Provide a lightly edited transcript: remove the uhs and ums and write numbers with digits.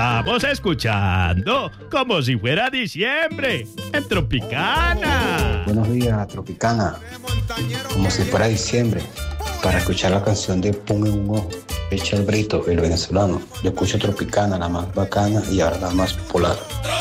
estamos escuchando como si fuera diciembre en Tropicana. Buenos días, Tropicana. Como si fuera diciembre, para escuchar la canción de Pum en un ojo, Echa el Brito, el venezolano. Yo escucho Tropicana, la más bacana y ahora la más popular.